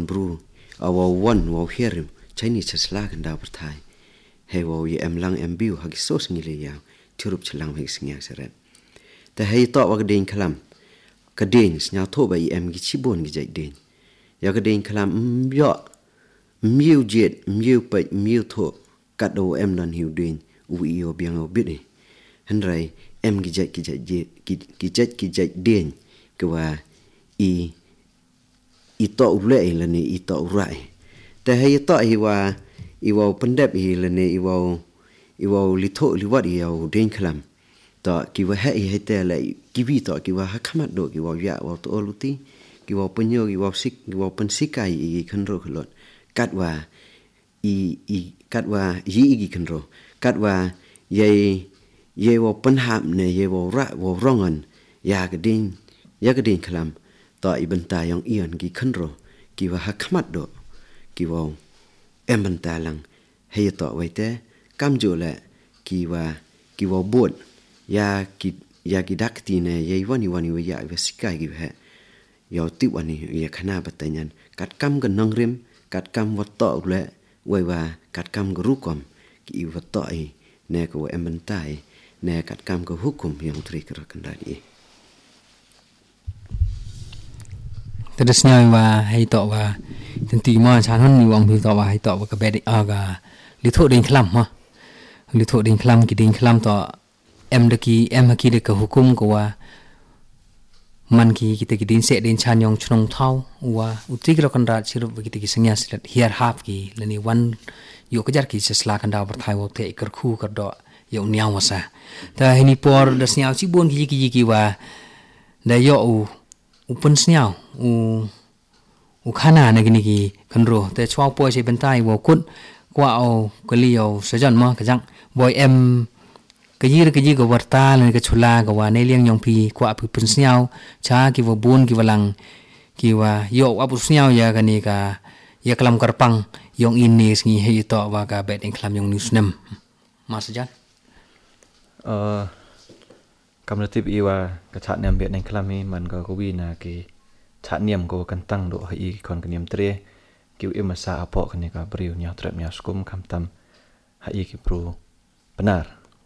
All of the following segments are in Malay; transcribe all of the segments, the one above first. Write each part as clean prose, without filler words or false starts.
bru awa wan wa herim Chinese slagan da bertai hei wa ye lang biu hagi sos ngile ya tirup chelang hei singya seret ta hei to wa den kalam kaden snya to ba gi chibon gi jai den ya kaden kalam yo miu jet miu pa miu to kat do nan hiu den u yo biang o bit ni henrai gi jai den kwa i to ule la ni i to rai ta hei to hi wa pendep hi la ni i wa litho liwat i au den kalam ta ki wa hei te la ki vi to ki wa hakamat do ki wa ya wa to luti ki wa penyo ki wa sik ki wa pensikai i khanro khlot kat wa yi gi khanro kat wa ye wa penham ne ye wa ra wa rongan ya ga din kalam ta ibenta yang ian gi khanro ki wa hakamat do ki wa benta lang hei to wa te kam jo la ki wa bot ya ki dakti ne ye wani wa ya wa sikai gi he yo ti wani ye khana batanyan kat kam ga nangrim kat kam wa to le wa kat kam ga rukom ki wa to ne ko embentai ne kat kam ga hukum yang tri kra kandani terusnya wa hei to wa tenti ma chan hon ni wang bi to wa hei to wa ka be ga li tho ding khlam ha li tho ding khlam ki ding khlam to em haki de ka hukum ko wa man ki kita ki din se din chan yong chnong thau wa utik ro kan ra chiru ki ti sengya silat hier hap ki lani wan yo ka jar ki sesla kan da bar thai wo te kar khu kar do yo nyaw wasa ta hini por da snyao chi bon ki wa da yo u pun snyao u khana na gini ki kan ro te chwa po se ben tai wo kut kwa o ko li yo se jan ma ka jang boy em cái gì của vật ta là cái chula của wa này liang yong pi qua pi pun snyao cha ki wa bun ki walang ki wa yo apu snyao ya ka ni ka ya kalam karpang yong in ni sngi he to wa ka bet ing kalam yong news nem mas jan kam ratip i wa ka chat nem bet ing kalam mi man ko wi na ki chat nem ko kan tang do hi kon kan nem tre ki u masa apo kan ni ka briu nya trap nya skum kam tam ha i ki pro benar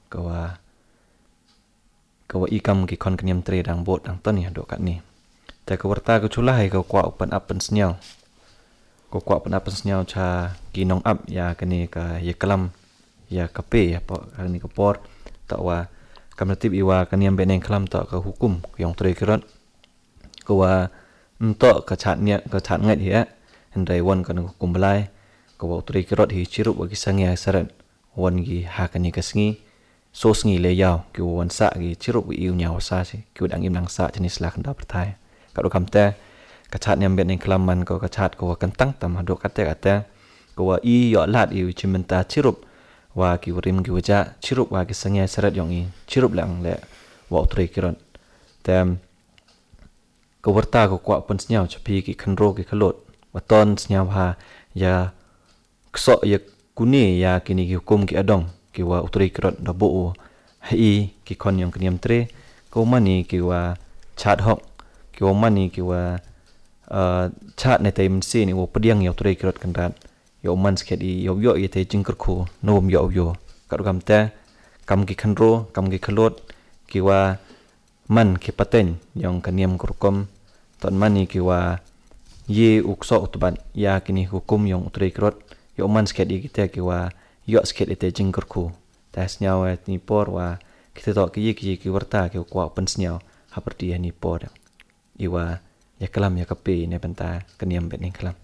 kawa ikam ki kon kanyam tre dang bot dang ton ya do kat ni ta ka warta ko chulai ko kwa open up pen snyau ko kwa open up pen snyau cha ki nong up ya kani ka ye kalam ya kape ya po ni ko por ta wa kamratip iwa kanyam beneng kalam ta ka hukum yong tre kirot ko wa to ka chat ngat hi hendai won kan hukum balai ko wa tre kirot hi chiru wa ki sangya sarat won gi ha kani ka sngi so sngi le yaw ki wan sa gi chirup wi nya sa si ki dang im nang sa jenis la khanda perthai ka do kam te ka chat nyam bet ning klaman ko ka chat ko kan tang tam do ka te ko wa i yo lat i chimenta chirup wa ki rim gi waja chirup wa ki sangya sarat yong i chirup lang le wa tre kiron tem ko warta ko kwa pon snyao chapi ki khanro ki khalot wa ton snyao ha ya kso ya kuni ya kini ki hukum ki adong ki wa utri krot da bo hi ki kon yong kniam tre ko mani ki wa chat hok ki wa mani ki wa chat ne tem si ni wo pdiang yo utri krot kan rat yo man sket i yo ye te jingkar khu nom yo ka kam te kam ki khanro kam ki khalot ki wa man ki paten yong kniam kurkom ton mani ki wa ye ukso utban ya kini hukum yong utri krot yo man sket i ki te ki wa yo sket ite jingkar khu tas nyawa ni por wa kita to ki warta ki kwa pen snyao haperti ni por iwa ya kalam ya kape ne benta keniam bet ni kalam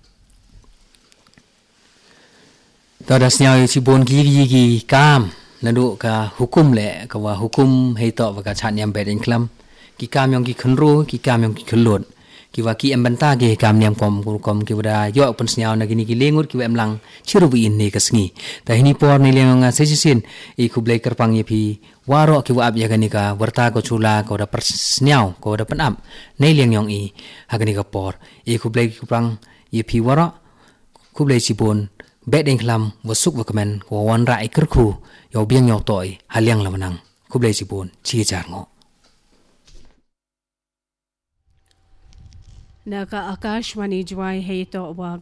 to das nyawa si bon ki kam nadu ka hukum le ka wa hukum hei to wa ka chat nyam bet ing kalam ki kam yong ki khnro ki kam yong ki khlot ki wa ki em benta ki kam niam kom ki wada yo pen snyao na gini ki lengut ki em lang chiru wi in ni ka sngi ta hini por ni lenga se sin i khublai karpang ye phi waro ki wa ab ya gani ka warta ko chula ko da per snyao ko da pan am nei leng yong i ha gani ka por i khublai karpang ye phi waro khublai si bon bet ing klam wa suk wa kamen ko wan rai kar khu yo biang yo toy haliang lamanang khublai si bon chi jar ngo Naka Akashwani Jwai Heito wa